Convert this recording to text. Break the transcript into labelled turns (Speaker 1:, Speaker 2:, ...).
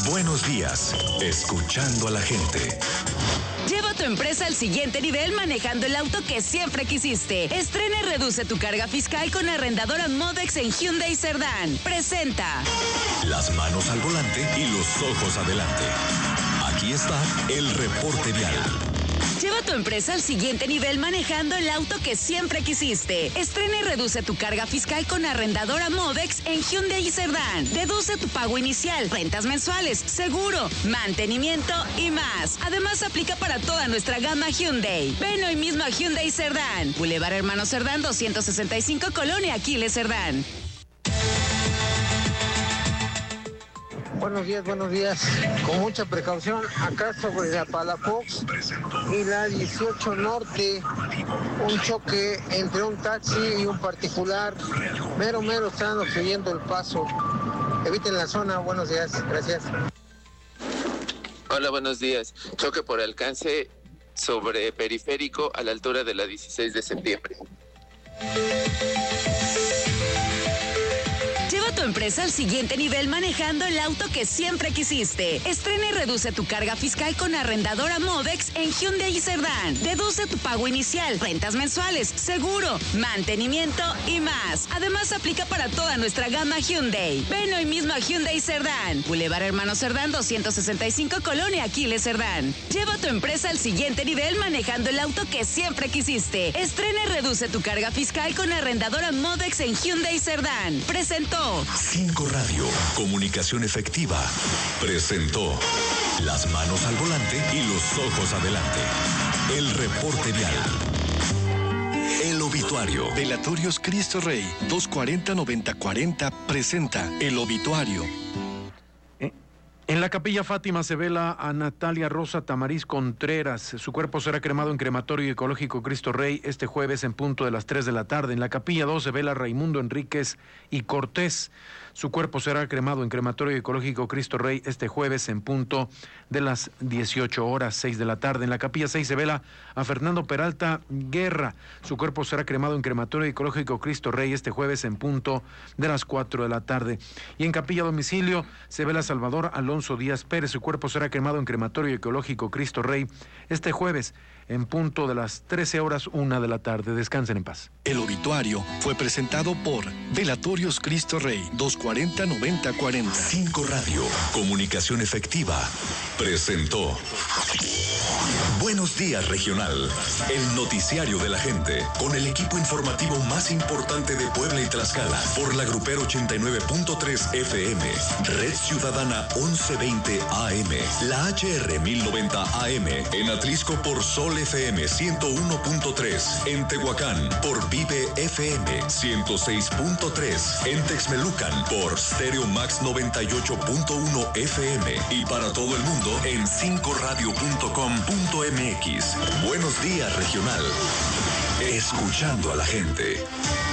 Speaker 1: Buenos días, escuchando a la gente.
Speaker 2: Lleva tu empresa al siguiente nivel manejando el auto que siempre quisiste. Estrena y reduce tu carga fiscal con arrendadora Modex en Hyundai Cerdán. Presenta.
Speaker 1: Las manos al volante y los ojos adelante. Aquí está el reporte vial.
Speaker 2: Lleva tu empresa al siguiente nivel manejando el auto que siempre quisiste. Estrena y reduce tu carga fiscal con arrendadora Modex en Hyundai Cerdán. Deduce tu pago inicial, rentas mensuales, seguro, mantenimiento y más. Además, aplica para toda nuestra gama Hyundai. Ven hoy mismo a Hyundai Cerdán. Boulevard Hermano Cerdán 265, Colonia Aquiles Cerdán.
Speaker 3: Buenos días. Con mucha precaución, acá sobre la Palafox y la 18 Norte, un choque entre un taxi y un particular. Mero están obstruyendo el paso. Eviten la zona. Buenos días, gracias.
Speaker 4: Hola, buenos días. Choque por alcance sobre Periférico a la altura de la 16 de septiembre.
Speaker 2: Lleva tu empresa al siguiente nivel manejando el auto que siempre quisiste. Estrena y reduce tu carga fiscal con arrendadora Modex en Hyundai Cerdán. Deduce tu pago inicial, rentas mensuales, seguro, mantenimiento y más. Además, aplica para toda nuestra gama Hyundai. Ven hoy mismo a Hyundai Cerdán. Boulevard Hermano Cerdán 265, Colonia Aquiles Cerdán. Lleva tu empresa al siguiente nivel manejando el auto que siempre quisiste. Estrena y reduce tu carga fiscal con arrendadora Modex en Hyundai Cerdán. Presentó
Speaker 1: 5 Radio, comunicación efectiva, presentó las manos al volante y los ojos adelante. El reporte vial. El obituario.
Speaker 5: Velatorios Cristo Rey 240-9040 presenta El obituario.
Speaker 6: En la Capilla Fátima se vela a Natalia Rosa Tamariz Contreras. Su cuerpo será cremado en Crematorio Ecológico Cristo Rey este jueves en punto de las 3 de la tarde. En la Capilla 2 se vela a Raimundo Enríquez y Cortés. Su cuerpo será cremado en Crematorio Ecológico Cristo Rey este jueves en punto de las 18 horas, 6 de la tarde. En la Capilla 6 se vela a Fernando Peralta Guerra. Su cuerpo será cremado en Crematorio Ecológico Cristo Rey este jueves en punto de las 4 de la tarde. Y en Capilla Domicilio se vela a Salvador Alonso Díaz Pérez. Su cuerpo será cremado en Crematorio Ecológico Cristo Rey este jueves en punto de las 13 horas, 1 de la tarde. Descansen en paz.
Speaker 5: El obituario fue presentado por Velatorios Cristo Rey 240-9040.
Speaker 1: 5 Radio, comunicación efectiva, presentó Buenos Días Regional, el noticiario de la gente, con el equipo informativo más importante de Puebla y Tlaxcala, por la Grupero 89.3 FM, Red Ciudadana 1120 AM, la HR 1090 AM, en Atlisco por Sol FM 101.3, en Tehuacán por Vive FM 106.3, en Texmelucan por Stereo Max 98.1 FM y para todo el mundo en 5radio.com.mx. Buenos Días Regional, escuchando a la gente.